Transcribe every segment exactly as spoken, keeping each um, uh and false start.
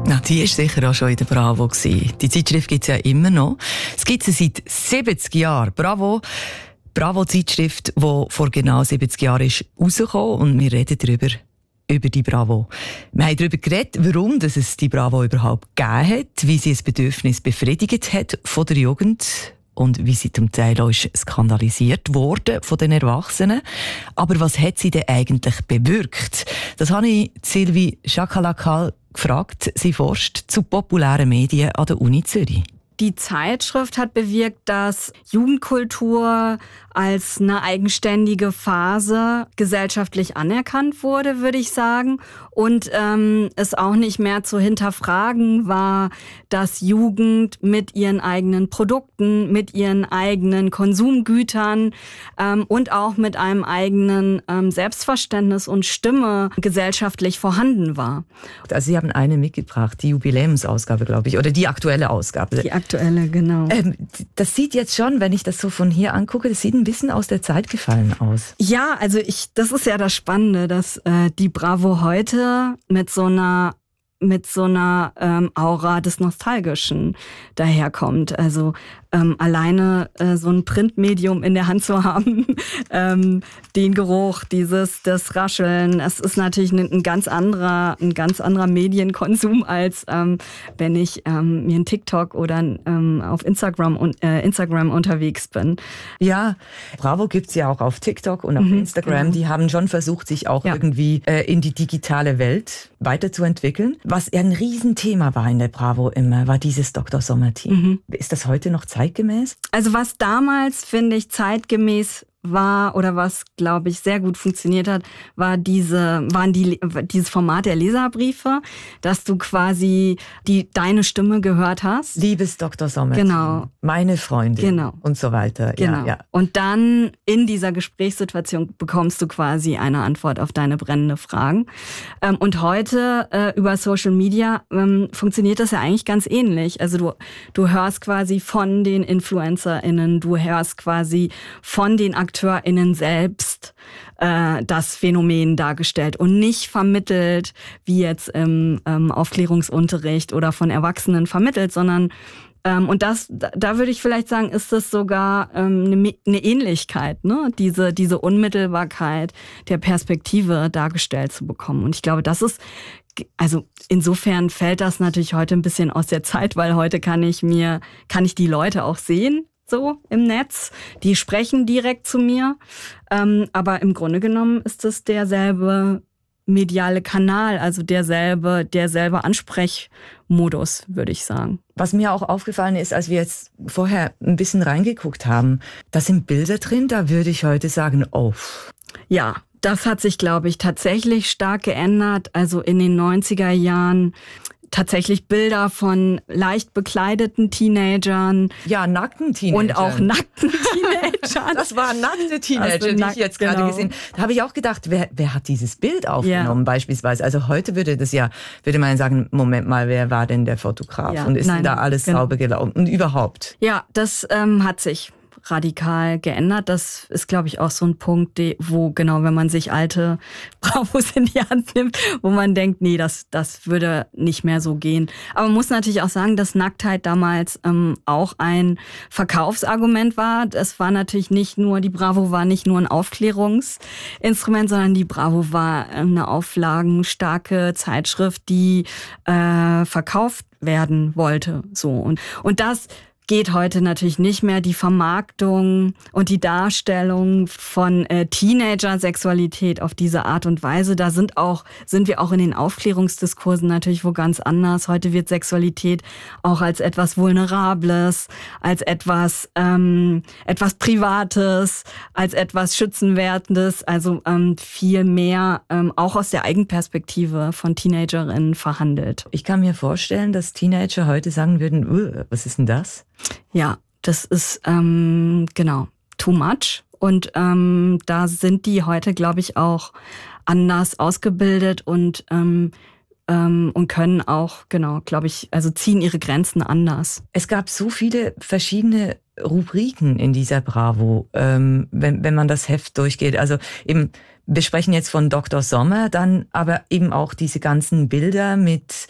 Na, die war sicher auch schon in der Bravo gewesen. Die Zeitschrift gibt es ja immer noch. Es gibt sie seit siebzig Jahren. Bravo. Bravo-Zeitschrift, die vor genau siebzig Jahren ist rausgekommen, und wir reden darüber, über die Bravo. Wir haben darüber geredet, warum dass es die Bravo überhaupt gegeben hat, wie sie das Bedürfnis befriedigt hat von der Jugend und wie sie zum Teil auch skandalisiert wurde von den Erwachsenen. Aber was hat sie denn eigentlich bewirkt? Das habe ich Sylvie Chakalakal gefragt. Sie forscht zu populären Medien an der Uni Zürich. Die Zeitschrift hat bewirkt, dass Jugendkultur als eine eigenständige Phase gesellschaftlich anerkannt wurde, würde ich sagen. Und ähm, es auch nicht mehr zu hinterfragen war, dass Jugend mit ihren eigenen Produkten, mit ihren eigenen Konsumgütern ähm, und auch mit einem eigenen ähm, Selbstverständnis und Stimme gesellschaftlich vorhanden war. Also Sie haben eine mitgebracht, die Jubiläumsausgabe, glaube ich, oder die aktuelle Ausgabe. Die aktuelle, genau. Ähm, das sieht jetzt schon, wenn ich das so von hier angucke, das sieht ein bisschen aus der Zeit gefallen aus. Ja, also ich, das ist ja das Spannende, dass äh, die Bravo heute mit so einer mit so einer ähm, Aura des Nostalgischen daherkommt. Also ähm, alleine äh, so ein Printmedium in der Hand zu haben, ähm, den Geruch, dieses, das Rascheln, es ist natürlich ein, ein ganz anderer, ein ganz anderer Medienkonsum, als ähm, wenn ich ähm, mir ein TikTok oder ähm, auf Instagram und äh, Instagram unterwegs bin. Ja, Bravo gibt's ja auch auf TikTok und auf mhm, Instagram. Genau. Die haben schon versucht, sich auch ja. irgendwie äh, in die digitale Welt weiterzuentwickeln. Was ja ein Riesenthema war in der Bravo immer, war dieses Doktor Sommer-Team. Mhm. Ist das heute noch zeitgemäß? Also was damals, finde ich, zeitgemäß war oder was, glaube ich, sehr gut funktioniert hat, war diese, waren die, dieses Format der Leserbriefe, dass du quasi die, deine Stimme gehört hast. Liebes Doktor Sommer. Genau. Meine Freundin. Genau. Und so weiter. Genau. Ja, ja. Und dann in dieser Gesprächssituation bekommst du quasi eine Antwort auf deine brennende Fragen. Und heute äh, über Social Media ähm, funktioniert das ja eigentlich ganz ähnlich. Also du, du hörst quasi von den InfluencerInnen, du hörst quasi von den AkteurInnen selbst äh, das Phänomen dargestellt und nicht vermittelt, wie jetzt im ähm, Aufklärungsunterricht oder von Erwachsenen vermittelt, sondern ähm, und das, da, da würde ich vielleicht sagen, ist das sogar ähm, eine, eine Ähnlichkeit, ne? Diese, diese Unmittelbarkeit der Perspektive dargestellt zu bekommen. Und ich glaube, das ist, also insofern fällt das natürlich heute ein bisschen aus der Zeit, weil heute kann ich mir, kann ich die Leute auch sehen, so im Netz. Die sprechen direkt zu mir. Ähm, aber im Grunde genommen ist es derselbe mediale Kanal, also derselbe, derselbe Ansprechmodus, würde ich sagen. Was mir auch aufgefallen ist, als wir jetzt vorher ein bisschen reingeguckt haben, da sind Bilder drin, da würde ich heute sagen, oh. Ja, das hat sich, glaube ich, tatsächlich stark geändert. Also in den neunziger Jahren tatsächlich Bilder von leicht bekleideten Teenagern. Ja, nackten Teenagern. Und auch nackten Teenagern. Das waren nackte Teenager, also, die ich jetzt gerade genau. gesehen habe. Da habe ich auch gedacht, wer, wer hat dieses Bild aufgenommen ja. beispielsweise? Also heute würde das ja, würde man sagen, Moment mal, wer war denn der Fotograf? Ja, und ist denn da alles genau. sauber gelaufen? Und überhaupt? Ja, das ähm, hat sich radikal geändert. Das ist, glaube ich, auch so ein Punkt, wo genau, wenn man sich alte Bravos in die Hand nimmt, wo man denkt, nee, das das würde nicht mehr so gehen. Aber man muss natürlich auch sagen, dass Nacktheit damals ähm, auch ein Verkaufsargument war. Es war natürlich nicht nur, die Bravo war nicht nur ein Aufklärungsinstrument, sondern die Bravo war eine auflagenstarke Zeitschrift, die äh, verkauft werden wollte. So und und das geht heute natürlich nicht mehr. Die Vermarktung und die Darstellung von äh, Teenager-Sexualität auf diese Art und Weise, da sind auch sind wir auch in den Aufklärungsdiskursen natürlich wo ganz anders. Heute wird Sexualität auch als etwas Vulnerables, als etwas ähm, etwas Privates, als etwas Schützenwertendes, also ähm, viel mehr ähm, auch aus der Eigenperspektive von Teenagerinnen verhandelt. Ich kann mir vorstellen, dass Teenager heute sagen würden, was ist denn das? Ja, das ist ähm, genau too much. Und ähm, da sind die heute, glaube ich, auch anders ausgebildet und ähm, ähm, und können auch, genau, glaube ich, also ziehen ihre Grenzen anders. Es gab so viele verschiedene Rubriken in dieser Bravo, ähm, wenn, wenn man das Heft durchgeht. Also eben, wir sprechen jetzt von Doktor Sommer, dann aber eben auch diese ganzen Bilder mit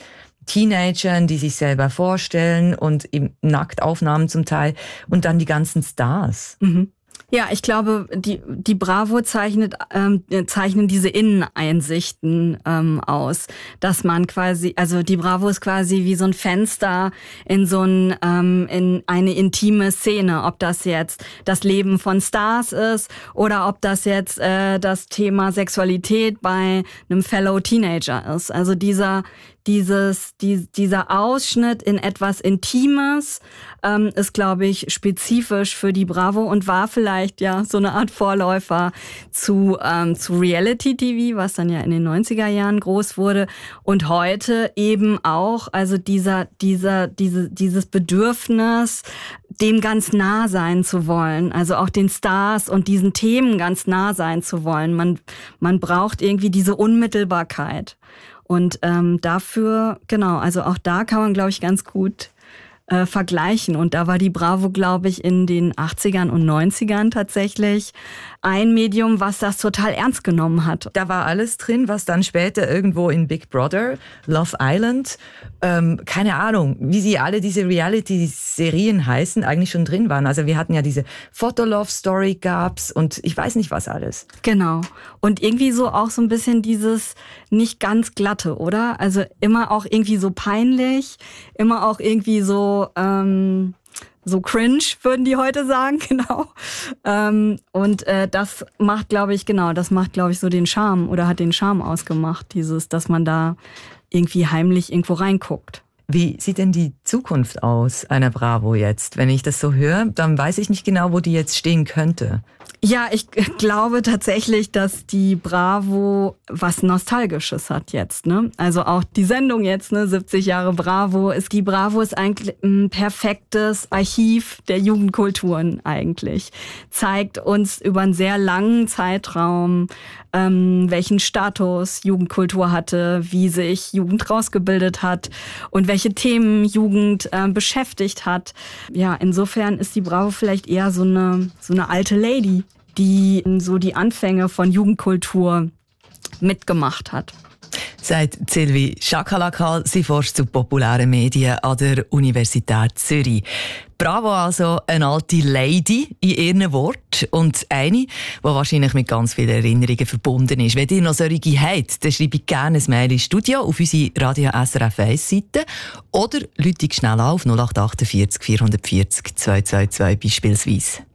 Teenagern, die sich selber vorstellen und eben Nacktaufnahmen zum Teil und dann die ganzen Stars. Mhm. Ja, ich glaube, die, die Bravo zeichnet, ähm, zeichnen diese Inneneinsichten ähm, aus, dass man quasi, also die Bravo ist quasi wie so ein Fenster in so ein, ähm, in eine intime Szene, ob das jetzt das Leben von Stars ist oder ob das jetzt äh, das Thema Sexualität bei einem Fellow Teenager ist. Also dieser Dieses, die, dieser Ausschnitt in etwas Intimes ähm, ist, glaube ich, spezifisch für die Bravo und war vielleicht ja so eine Art Vorläufer zu, ähm, zu Reality-T V, was dann ja in den neunziger Jahren groß wurde. Und heute eben auch, also dieser, dieser, diese, dieses Bedürfnis, dem ganz nah sein zu wollen, also auch den Stars und diesen Themen ganz nah sein zu wollen. Man, man braucht irgendwie diese Unmittelbarkeit. Und ähm, dafür, genau, also auch da kann man, glaube ich, ganz gut äh, vergleichen. Und da war die Bravo, glaube ich, in den achtzigern und neunzigern tatsächlich ein Medium, was das total ernst genommen hat. Da war alles drin, was dann später irgendwo in Big Brother, Love Island, ähm, keine Ahnung, wie sie alle diese Reality-Serien heißen, eigentlich schon drin waren. Also wir hatten ja diese Fotolove-Story gab's und ich weiß nicht was alles. Genau. Und irgendwie so auch so ein bisschen dieses nicht ganz glatte, oder? Also immer auch irgendwie so peinlich, immer auch irgendwie so... Ähm So cringe, würden die heute sagen, genau. Ähm, und äh, das macht, glaube ich, genau, das macht, glaube ich, so den Charme oder hat den Charme ausgemacht, dieses, dass man da irgendwie heimlich irgendwo reinguckt. Wie sieht denn die Zukunft aus einer Bravo jetzt? Wenn ich das so höre, dann weiß ich nicht genau, wo die jetzt stehen könnte. Ja, ich glaube tatsächlich, dass die Bravo was Nostalgisches hat jetzt, ne? Also auch die Sendung jetzt, ne? siebzig Jahre Bravo. Ist, die Bravo ist eigentlich ein perfektes Archiv der Jugendkulturen eigentlich. Zeigt uns über einen sehr langen Zeitraum, ähm, welchen Status Jugendkultur hatte, wie sich Jugend rausgebildet hat und welche Themen Jugend äh, beschäftigt hat. Ja, insofern ist die Bravo vielleicht eher so eine, so eine alte Lady, die so die Anfänge von Jugendkultur mitgemacht hat. Sagt Sylvie Schakalakal, sie forscht zu populären Medien an der Universität Zürich. Bravo also, eine alte Lady in ihren Worten und eine, die wahrscheinlich mit ganz vielen Erinnerungen verbunden ist. Wenn ihr noch solche habt, dann schreibe ich gerne ein Mail ins Studio auf unsere Radio S R F eins Seite oder ruft schnell auf null acht vier acht, vier vier null zwei zwei zwei beispielsweise.